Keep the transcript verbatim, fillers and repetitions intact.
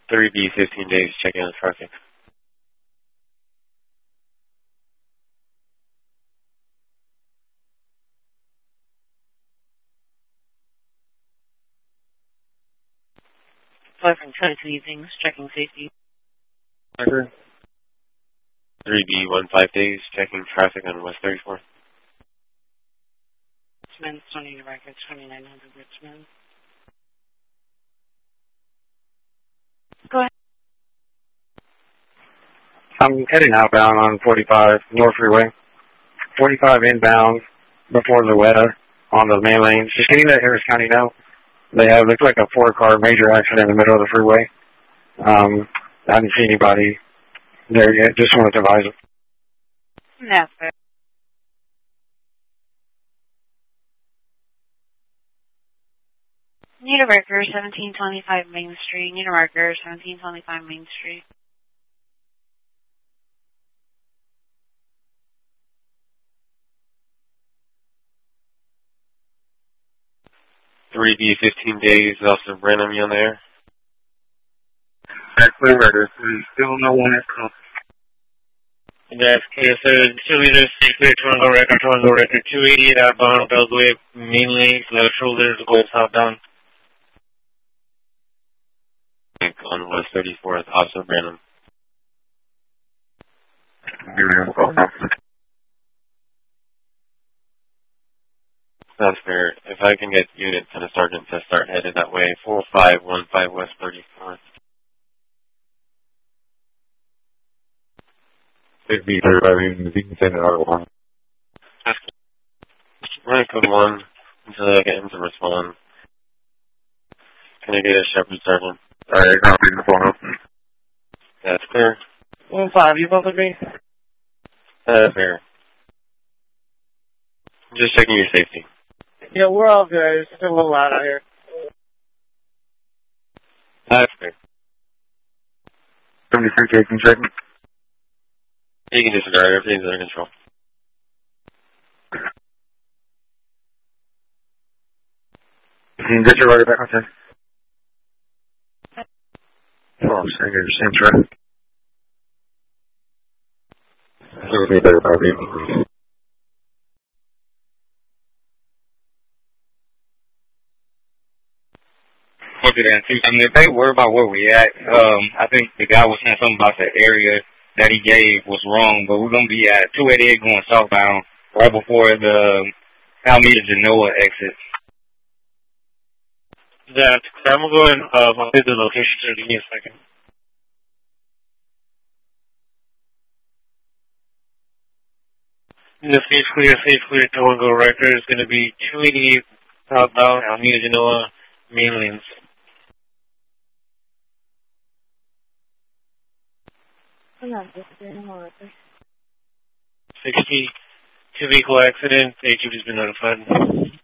three B, fifteen days, checking on traffic. Fly from twenty-two evenings, checking safety. three B, one five days, checking traffic on West thirty-fourth. Richmond, Sony Records, twenty-nine hundred Richmond. Go ahead. I'm heading outbound on forty-five, North Freeway. forty-five inbound before the weather on the main lanes. Just can you let Harris County know? They have, looks like a four-car major accident in the middle of the freeway. Um, I didn't see anybody there yet. Just wanted to advise them. That's fair. Need a record, seventeen twenty-five Main Street. Need a record, seventeen twenty-five Main Street. three B, fifteen days, Officer Brenham, you on there? That's clear record. We still no one has come. That's clear, sir. two liters, six clear, Toronto record, Toronto record, two eighty-eight outbound, Beltway, main lane, left shoulder, go southbound. On West thirty-fourth, Officer Brenham. That's fair. If I can get units and a sergeant to start headed that way, four five one five West thirty-fourth. It'd be thirty-five evenings. You can send it out one. Run code one until I get him to respond. Can I get a Shepherd sergeant? Alright, copy the phone up. That's clear. one five, you both agree? That's fair. Just checking your safety. Yeah, we're all good. It's still a little loud out here. That's fair. seventy-three taking checking. You can disregard. Everything's under control. Can you disregard it back on ten? Oh, I'm saying you're the same track. It would be thirty-five evenings. Okay, then, too. I mean, if they worry about where we at, um, I think the guy was saying something about the area that he gave was wrong, but we're going to be at two eighty-eight going southbound right before the Alameda Genoa exit. That's clear. I'm going to go and uh, I'll get the location, sir. Give me a second. The safe clear, safe clear, tow and go record is going to be two eighty-eight southbound, Alameda Genoa, main lanes. sixty, two vehicle accident, H O has been notified.